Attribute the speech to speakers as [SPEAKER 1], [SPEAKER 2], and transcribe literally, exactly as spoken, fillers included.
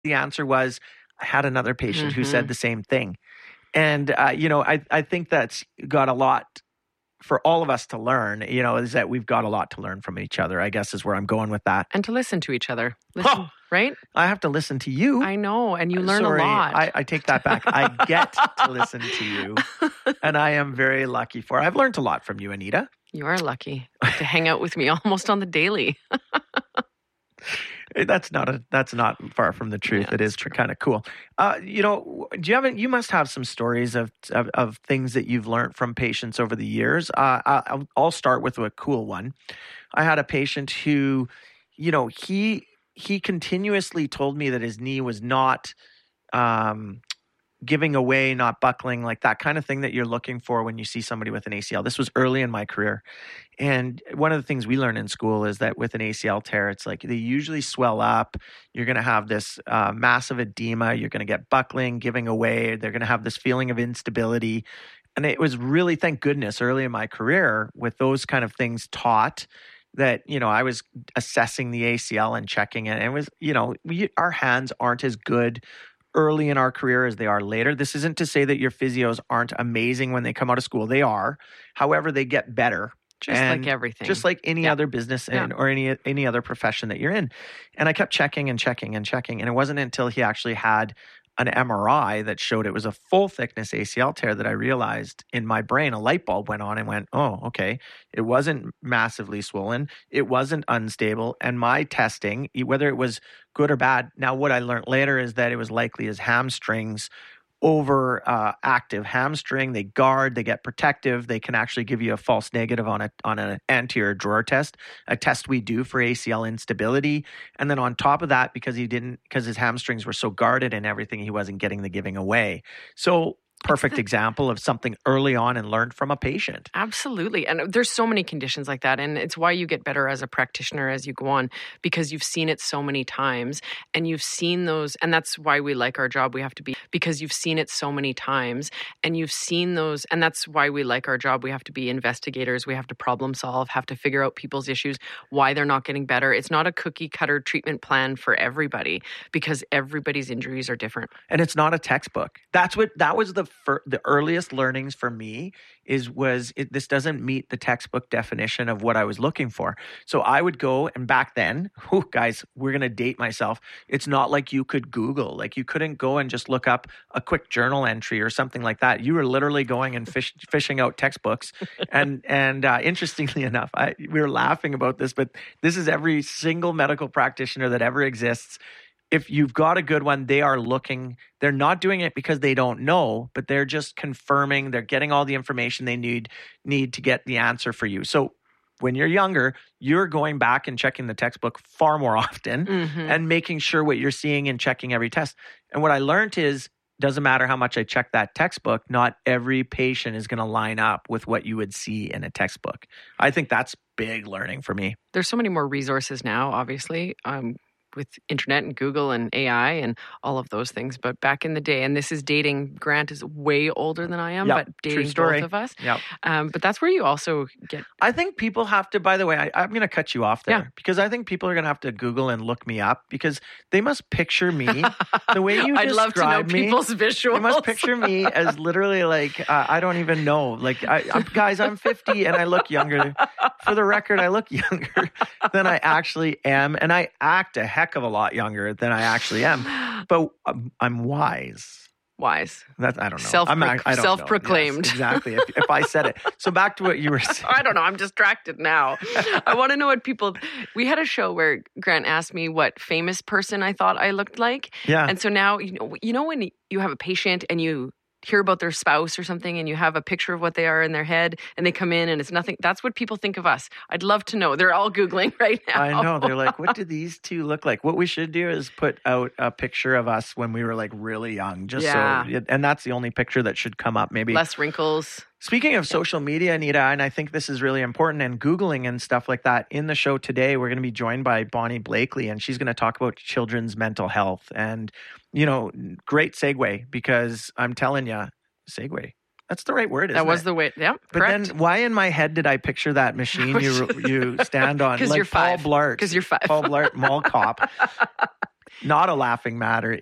[SPEAKER 1] the answer was, I had another patient mm-hmm. who said the same thing. And, uh, you know, I, I think that's got a lot for all of us to learn, you know, is that we've got a lot to learn from each other, I guess is where I'm going with that.
[SPEAKER 2] And to listen to each other. Listen, oh, right?
[SPEAKER 1] I have to listen to you.
[SPEAKER 2] I know. And you learn
[SPEAKER 1] Sorry,
[SPEAKER 2] a lot.
[SPEAKER 1] I, I take that back. I get to listen to you. And I am very lucky for it. I've learned a lot from you, Anita.
[SPEAKER 2] You are lucky to hang out with me almost on the daily.
[SPEAKER 1] That's not a. That's not far from the truth. Yeah, it is kind of cool. Uh, you know, do you have? A, you must have some stories of, of of things that you've learned from patients over the years. Uh, I'll, I'll start with a cool one. I had a patient who, you know, he he continuously told me that his knee was not um, giving away, not buckling, like that kind of thing that you're looking for when you see somebody with an A C L. This was early in my career. And one of the things we learn in school is that with an A C L tear, it's like they usually swell up. You're going to have this uh, massive edema. You're going to get buckling, giving away. They're going to have this feeling of instability. And it was really, thank goodness, early in my career with those kind of things taught that, you know, I was assessing the A C L and checking it. And it was, you know, we, our hands aren't as good early in our career as they are later. This isn't to say that your physios aren't amazing when they come out of school. They are. However, they get better.
[SPEAKER 2] Just and like everything.
[SPEAKER 1] Just like any
[SPEAKER 2] yeah.
[SPEAKER 1] other business in,
[SPEAKER 2] yeah.
[SPEAKER 1] or any any other profession that you're in. And I kept checking and checking and checking. And it wasn't until he actually had an M R I that showed it was a full thickness A C L tear that I realized in my brain a light bulb went on and went, oh, okay. It wasn't massively swollen. It wasn't unstable. And my testing, whether it was good or bad, now what I learned later is that it was likely his hamstrings over uh, active hamstring. They guard, they get protective. They can actually give you a false negative on a on an anterior drawer test, a test we do for A C L instability. And then on top of that, because he didn't, because his hamstrings were so guarded and everything, he wasn't getting the giving away. So perfect example of something early on and learned from a patient.
[SPEAKER 2] Absolutely. And there's so many conditions like that. And it's why you get better as a practitioner as you go on, because you've seen it so many times and you've seen those. And that's why we like our job. We have to be, because you've seen it so many times and you've seen those. And that's why we like our job. We have to be investigators. We have to problem solve, have to figure out people's issues, why they're not getting better. It's not a cookie cutter treatment plan for everybody because everybody's injuries are different.
[SPEAKER 1] And it's not a textbook. That's what, that was the For the earliest learnings for me is was it, this doesn't meet the textbook definition of what I was looking for. So I would go, and back then, whew, guys, we're going to date myself. It's not like you could Google, like you couldn't go and just look up a quick journal entry or something like that. You were literally going and fish, fishing out textbooks. And and uh, interestingly enough, I, we were laughing about this, but this is every single medical practitioner that ever exists. If you've got a good one, they are looking, they're not doing it because they don't know, but they're just confirming, they're getting all the information they need need to get the answer for you. So when you're younger, you're going back and checking the textbook far more often mm-hmm. and making sure what you're seeing and checking every test. And what I learned is, doesn't matter how much I check that textbook, not every patient is going to line up with what you would see in a textbook. I think that's big learning for me.
[SPEAKER 2] There's so many more resources now, obviously. Um, with internet and Google and A I and all of those things. But back in the day, and this is dating, Grant is way older than I am,
[SPEAKER 1] yep,
[SPEAKER 2] but dating both of us.
[SPEAKER 1] Yep.
[SPEAKER 2] Um, but that's where you also get...
[SPEAKER 1] I think people have to, by the way, I, I'm going to cut you off there
[SPEAKER 2] yeah.
[SPEAKER 1] because I think people are going to have to Google and look me up because they must picture me the way you
[SPEAKER 2] I'd
[SPEAKER 1] describe
[SPEAKER 2] love to know
[SPEAKER 1] me,
[SPEAKER 2] people's visuals.
[SPEAKER 1] They must picture me as literally like, uh, I don't even know. Like, I, I'm, guys, I'm fifty and I look younger. For the record, I look younger than I actually am. And I act a heck of a lot younger than I actually am, but I'm, I'm wise.
[SPEAKER 2] Wise.
[SPEAKER 1] That's I don't know.
[SPEAKER 2] Self,
[SPEAKER 1] I'm not, I don't
[SPEAKER 2] self-proclaimed.
[SPEAKER 1] Yes, exactly. If, if I said it. So back to what you were saying.
[SPEAKER 2] I don't know. I'm distracted now. I want to know what people. We had a show where Grant asked me what famous person I thought I looked like.
[SPEAKER 1] Yeah.
[SPEAKER 2] And so now you know. You know when you have a patient and you hear about their spouse or something and you have a picture of what they are in their head and they come in and it's nothing. That's what people think of us. I'd love to know. They're all Googling right now.
[SPEAKER 1] I know. They're like, what do these two look like? What we should do is put out a picture of us when we were like really young. Just
[SPEAKER 2] yeah.
[SPEAKER 1] so, and that's the only picture that should come up maybe.
[SPEAKER 2] Less wrinkles.
[SPEAKER 1] Speaking of social media, Anita, and I think this is really important, and Googling and stuff like that, in the show today, we're going to be joined by Bonnie Blakely, and she's going to talk about children's mental health. And, you know, great segue, because I'm telling you, segue. That's the right word, isn't
[SPEAKER 2] That was
[SPEAKER 1] it?
[SPEAKER 2] the way, yeah,
[SPEAKER 1] But
[SPEAKER 2] correct.
[SPEAKER 1] then why in my head did I picture that machine you you stand on?
[SPEAKER 2] Because
[SPEAKER 1] like
[SPEAKER 2] you're five.
[SPEAKER 1] Paul Blart.
[SPEAKER 2] Because you're five.
[SPEAKER 1] Paul Blart, mall cop. not a laughing matter